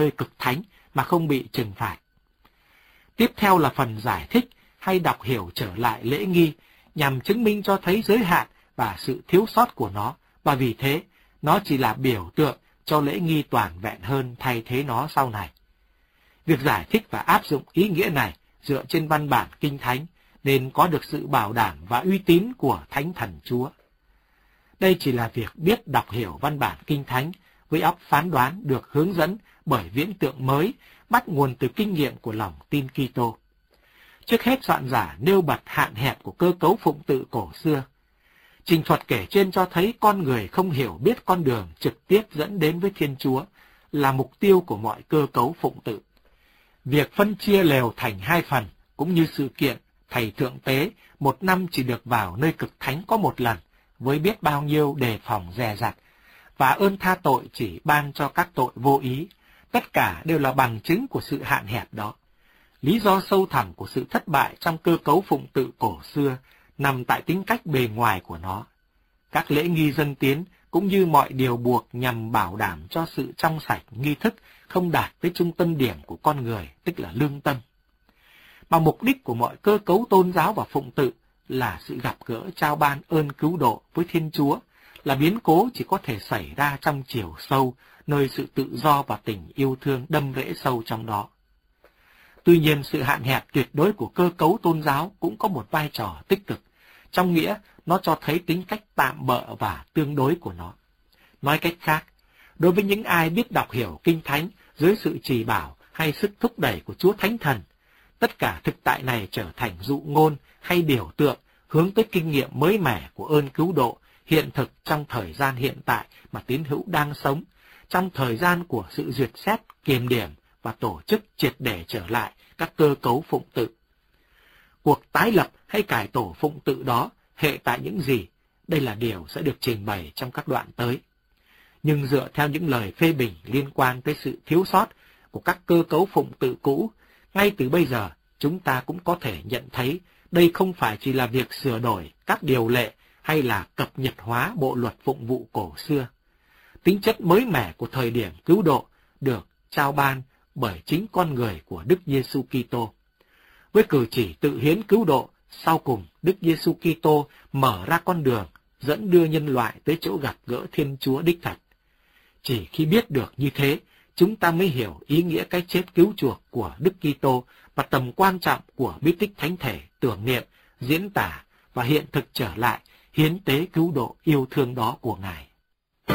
phê cực thánh mà không bị trừng phạt. Tiếp theo là phần giải thích hay đọc hiểu trở lại lễ nghi, nhằm chứng minh cho thấy giới hạn và sự thiếu sót của nó, và vì thế, nó chỉ là biểu tượng cho lễ nghi toàn vẹn hơn thay thế nó sau này. Việc giải thích và áp dụng ý nghĩa này dựa trên văn bản Kinh Thánh nên có được sự bảo đảm và uy tín của Thánh Thần Chúa. Đây chỉ là việc biết đọc hiểu văn bản Kinh Thánh với óc phán đoán được hướng dẫn bởi viễn tượng mới bắt nguồn từ kinh nghiệm của lòng tin Kitô. Trước hết, soạn giả nêu bật hạn hẹp của cơ cấu phụng tự cổ xưa. Trình thuật kể trên cho thấy con người không hiểu biết con đường trực tiếp dẫn đến với Thiên Chúa là mục tiêu của mọi cơ cấu phụng tự. Việc phân chia lều thành hai phần cũng như sự kiện thầy thượng tế một năm chỉ được vào nơi cực thánh có một lần với biết bao nhiêu đề phòng dè dặt, và ơn tha tội chỉ ban cho các tội vô ý, tất cả đều là bằng chứng của sự hạn hẹp đó. Lý do sâu thẳm của sự thất bại trong cơ cấu phụng tự cổ xưa nằm tại tính cách bề ngoài của nó. Các lễ nghi dân tiến cũng như mọi điều buộc nhằm bảo đảm cho sự trong sạch nghi thức không đạt tới trung tâm điểm của con người, tức là lương tâm. Mà mục đích của mọi cơ cấu tôn giáo và phụng tự là sự gặp gỡ trao ban ơn cứu độ với Thiên Chúa, là biến cố chỉ có thể xảy ra trong chiều sâu, nơi sự tự do và tình yêu thương đâm rễ sâu trong đó. Tuy nhiên, sự hạn hẹp tuyệt đối của cơ cấu tôn giáo cũng có một vai trò tích cực, trong nghĩa nó cho thấy tính cách tạm bợ và tương đối của nó. Nói cách khác, đối với những ai biết đọc hiểu Kinh Thánh dưới sự chỉ bảo hay sức thúc đẩy của Chúa Thánh Thần, tất cả thực tại này trở thành dụ ngôn hay biểu tượng hướng tới kinh nghiệm mới mẻ của ơn cứu độ hiện thực trong thời gian hiện tại mà tín hữu đang sống, trong thời gian của sự duyệt xét, kiềm điểm và tổ chức triệt để trở lại các cơ cấu phụng tự. Cuộc tái lập hay cải tổ phụng tự đó hệ tại những gì, đây là điều sẽ được trình bày trong các đoạn tới. Nhưng dựa theo những lời phê bình liên quan tới sự thiếu sót của các cơ cấu phụng tự cũ, ngay từ bây giờ chúng ta cũng có thể nhận thấy đây không phải chỉ là việc sửa đổi các điều lệ hay là cập nhật hóa bộ luật phụng vụ cổ xưa. Tính chất mới mẻ của thời điểm cứu độ được trao ban bởi chính con người của Đức Giêsu Kitô. Với cử chỉ tự hiến cứu độ, sau cùng Đức Giêsu Kitô mở ra con đường dẫn đưa nhân loại tới chỗ gặp gỡ Thiên Chúa đích thật. Chỉ khi biết được như thế, chúng ta mới hiểu ý nghĩa cái chết cứu chuộc của Đức Kitô và tầm quan trọng của bí tích thánh thể tưởng niệm, diễn tả và hiện thực trở lại hiến tế cứu độ yêu thương đó của Ngài.